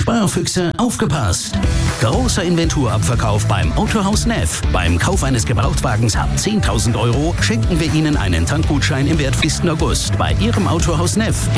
Sparfüchse, aufgepasst! Großer Inventurabverkauf beim Autohaus Neff. Beim Kauf eines Gebrauchtwagens ab 10.000 € schenken wir Ihnen einen Tankgutschein im Wert bis August bei Ihrem Autohaus Neff.